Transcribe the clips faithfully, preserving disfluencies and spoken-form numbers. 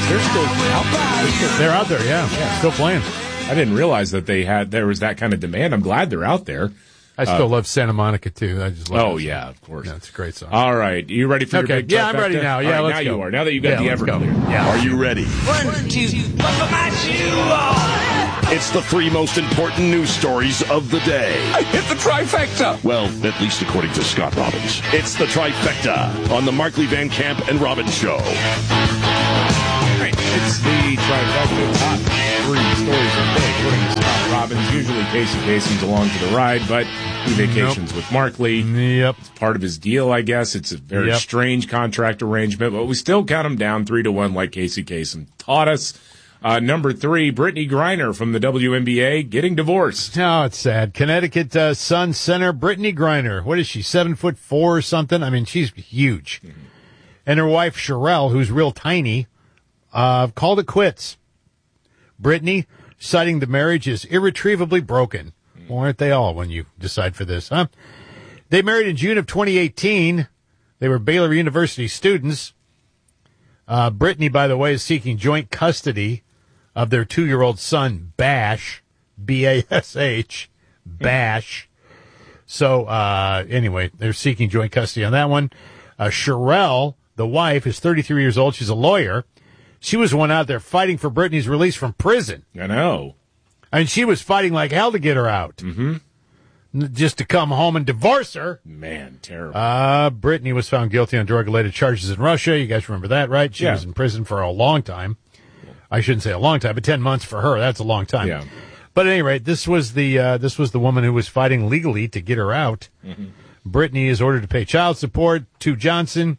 they're still out there. They're, still, they're out there, yeah. yeah. Still playing. I didn't realize that they had there was that kind of demand. I'm glad they're out there. I still uh, love Santa Monica, too. I just love Oh, yeah, of course. Yeah, it's a great song. All right. You ready for okay. your big Yeah, trifecta? I'm ready now. Yeah, right, let's now go. you are. Now that you've got yeah, the let's Everclear. Go. Yeah. Are you ready? One, two, buckle my shoe on. It's the three most important news stories of the day. I hit the trifecta. Well, at least according to Scott Robbins. It's the trifecta on the Markley Van Camp and Robbins Show. Right. It's the trifecta top three stories of the day, according to Scott Robbins. Usually Casey Kasem's along for the ride, but he vacations nope. with Markley. Yep. It's part of his deal, I guess. It's a very yep. strange contract arrangement, but we still count him down three to one like Casey Kasem taught us. Uh, number three, Brittany Griner from the W N B A getting divorced. Oh, it's sad. Connecticut uh, Sun center Brittany Griner. What is she, seven foot four or something? I mean, she's huge. Mm-hmm. And her wife, Sherelle, who's real tiny, uh, called it quits. Brittany, citing the marriage is irretrievably broken. Mm-hmm. Well, aren't they all when you decide for this, huh? They married in June of twenty eighteen. They were Baylor University students. Uh, Brittany, by the way, is seeking joint custody of their two-year-old son, Bash, B A S H, Bash. So, uh, anyway, they're seeking joint custody on that one. Uh, Sherelle, the wife, is thirty-three years old. She's a lawyer. She was the one out there fighting for Brittany's release from prison. I know. And she was fighting like hell to get her out. Mm-hmm. Just to come home and divorce her. Man, terrible. Uh, Brittany was found guilty on drug-related charges in Russia. You guys remember that, right? She yeah. was in prison for a long time. I shouldn't say a long time, but ten months for her. That's a long time. Yeah. But at any rate, this was the uh, this was the woman who was fighting legally to get her out. Mm-hmm. Brittany is ordered to pay child support to Johnson,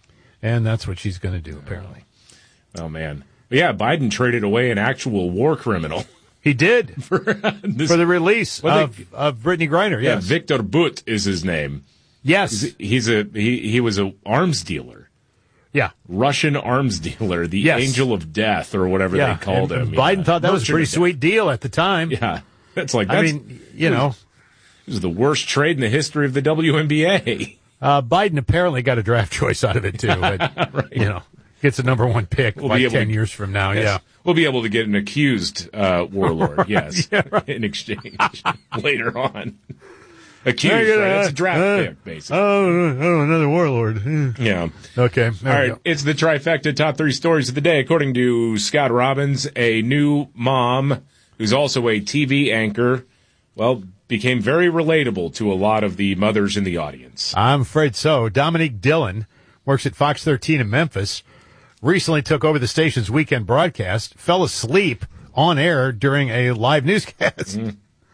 and that's what she's going to do, apparently. Oh, man. But yeah, Biden traded away an actual war criminal. He did for, uh, this, for the release of, they, of Brittany Griner. Yes, yeah, Victor Butt is his name. Yes, he's, he's a he he was a arms dealer. Yeah, Russian arms dealer, the yes. Angel of Death, or whatever yeah. they called and, him. And Biden yeah. thought that was a pretty sweet deal at the time. Yeah, that's like that's, I mean, you know, it was the worst trade in the history of the W N B A. Uh, Biden apparently got a draft choice out of it too. But, right. You know, gets a number one pick we'll like ten to, years from now. Yes. Yeah, we'll be able to get an accused uh, warlord. Right. Yes, yeah, right. in exchange later on. Accused, right? It's a draft uh, pick, basically. Oh, oh, another warlord. Yeah. Okay. All right. Go. It's the trifecta top three stories of the day. According to Scott Robbins, a new mom who's also a T V anchor, well, became very relatable to a lot of the mothers in the audience. I'm afraid so. Dominique Dillon works at Fox thirteen in Memphis, recently took over the station's weekend broadcast, fell asleep on air during a live newscast. Mm.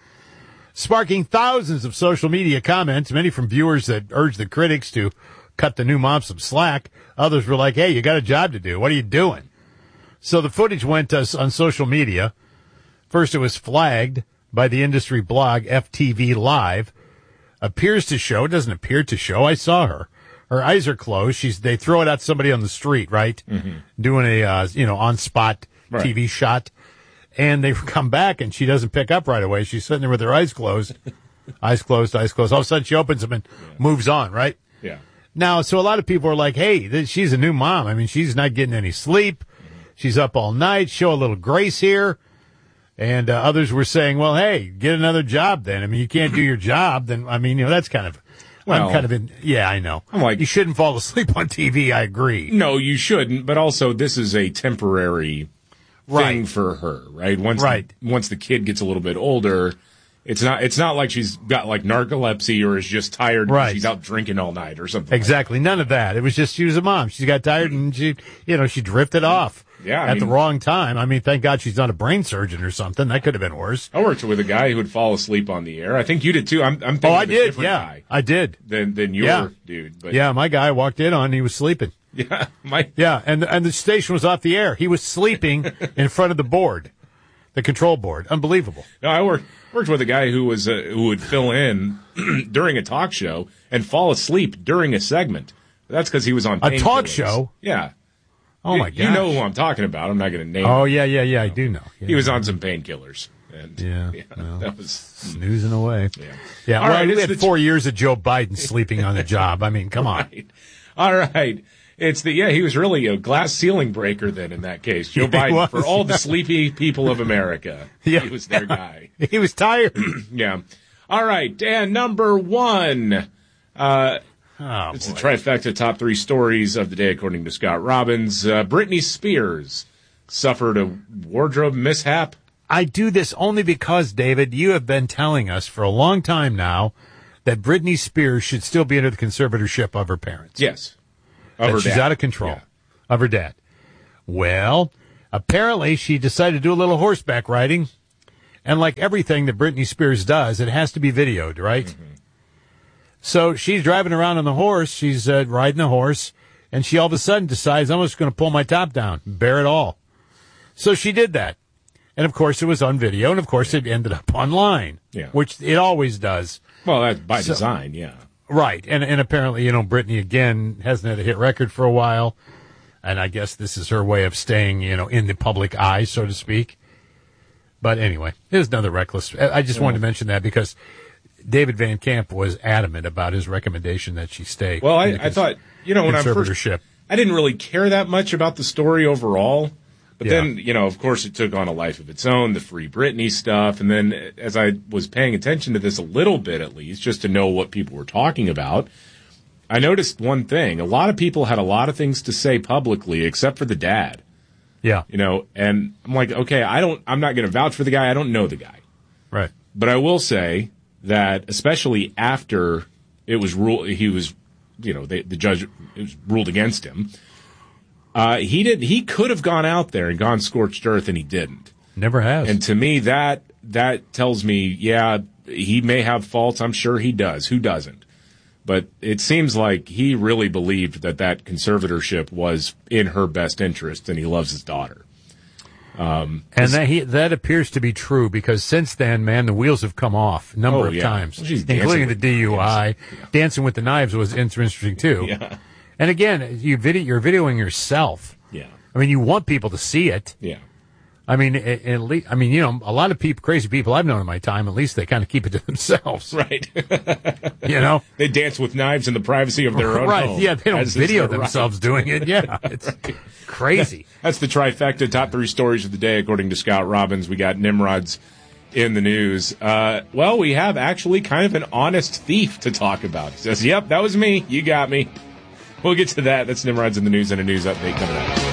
Sparking thousands of social media comments, many from viewers that urged the critics to cut the new mom some slack. Others were like, hey, you got a job to do. What are you doing? So the footage went uh, on social media. First, it was flagged by the industry blog F T V Live. Appears to show, doesn't appear to show. I saw her. Her eyes are closed. She's, they throw it at somebody on the street, right? Mm-hmm. Doing a, uh, you know, on-spot right. T V shot. And they come back, and she doesn't pick up right away. She's sitting there with her eyes closed, eyes closed, eyes closed. All of a sudden, she opens them and yeah. moves on, right? Yeah. Now, so a lot of people are like, hey, this, she's a new mom. I mean, she's not getting any sleep. Mm-hmm. She's up all night. Show a little grace here. And uh, others were saying, well, hey, get another job then. I mean, you can't do your job. Then, I mean, you know, that's kind of, well, I'm kind of in, yeah, I know. I'm like, you shouldn't fall asleep on T V. I agree. No, you shouldn't. But also, this is a temporary thing right. for her, right? Once right. The, once the kid gets a little bit older, it's not it's not like she's got like narcolepsy or is just tired right. because she's out drinking all night or something. Exactly. Like None of that. It was just she was a mom. She got tired and she, you know, she drifted off. Yeah, I at mean, the wrong time. I mean, thank God she's not a brain surgeon or something. That could have been worse. I worked with a guy who would fall asleep on the air. I think you did too. I'm, I'm thinking oh, I of a did. different Yeah, guy I did. Than than your yeah. dude. But yeah, my guy walked in on. He was sleeping. Yeah, my yeah, and and the station was off the air. He was sleeping in front of the board, the control board. Unbelievable. No, I worked worked with a guy who was uh, who would fill in during a talk show and fall asleep during a segment. That's because he was on a talk killers. show. Yeah. Oh my god! god! You know who I'm talking about. I'm not going to name. Oh him. yeah, yeah, yeah. I do know. Yeah, he was yeah. on some painkillers. And yeah, yeah well, that was snoozing away. Yeah. Yeah. All well, right, we had the four years of Joe Biden sleeping on the job. I mean, come on. Right. All right. It's the yeah. He was really a glass ceiling breaker then. In that case, Joe He Biden was, for all yeah. the sleepy people of America. Yeah. He was their guy. He was tired. Yeah. All right, and number one. Uh, Oh, it's boy. the trifecta top three stories of the day, according to Scott Robbins. Uh, Britney Spears suffered a wardrobe mishap. I do this only because, David, you have been telling us for a long time now that Britney Spears should still be under the conservatorship of her parents. Yes. Of That her she's dad. out of control Yeah. of her dad. Well, apparently she decided to do a little horseback riding. And like everything that Britney Spears does, it has to be videoed, right? Mm-hmm. So she's driving around on the horse. She's uh, riding the horse. And she all of a sudden decides, I'm just going to pull my top down, bare it all. So she did that. And, of course, it was on video. And, of course, it ended up online, Yeah. which it always does. Well, that's by So- design, yeah. Right. And and apparently, you know, Britney, again, hasn't had a hit record for a while. And I guess this is her way of staying, you know, in the public eye, so to speak. But anyway, it was another reckless. I just wanted to mention that because David Van Camp was adamant about his recommendation that she stay. Well, I, in the I cons- thought, you know, when I first, conservatorship. I didn't really care that much about the story overall. But Yeah. then, you know, of course, it took on a life of its own, the Free Britney stuff. And then as I was paying attention to this a little bit, at least, just to know what people were talking about, I noticed one thing. A lot of people had a lot of things to say publicly, except for the dad. Yeah, You know, and I'm like, okay, I don't, I'm not going to vouch for the guy. I don't know the guy. right. But I will say that, especially after it was ruled, he was, you know, they, the judge it was ruled against him. Uh, he did. He could have gone out there and gone scorched earth, and he didn't. Never has. And to me, that that tells me, yeah, he may have faults. I'm sure he does. Who doesn't? But it seems like he really believed that that conservatorship was in her best interest, and he loves his daughter. and that he, that appears to be true because since then, man, the wheels have come off a number Oh, of yeah. times, Well, she's dancing including the with D U I. knives. Yeah. Dancing with the Knives was interesting too. Yeah. And again, you video, you're videoing yourself. Yeah. I mean, you want people to see it. Yeah. I mean, at, at least, I mean, you know, a lot of people, crazy people I've known in my time, at least they kind of keep it to themselves. Right. You know? They dance with knives in the privacy of their own Right. home. Yeah, they don't As is video their right. themselves doing it. Yeah. It's crazy. That's the trifecta top three stories of the day, according to Scott Robbins. We got Nimrod's in the news. Uh, well, we have actually kind of an honest thief to talk about. He says, yep, that was me. You got me. We'll get to that. That's Nimrod's in the news and a news update coming up.